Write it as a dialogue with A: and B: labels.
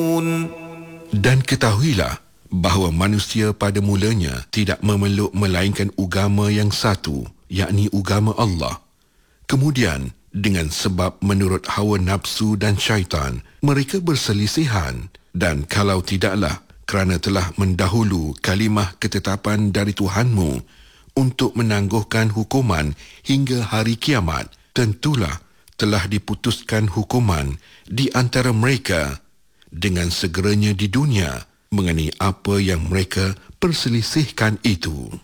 A: Dan ketahuilah bahawa manusia pada mulanya tidak memeluk melainkan agama yang satu, yakni agama Allah. Kemudian, dengan sebab menurut hawa nafsu dan syaitan, mereka berselisihan, dan kalau tidaklah kerana telah mendahulu kalimah ketetapan dari Tuhanmu untuk menangguhkan hukuman hingga hari kiamat, tentulah telah diputuskan hukuman di antara mereka dengan segeranya di dunia mengenai apa yang mereka perselisihkan itu.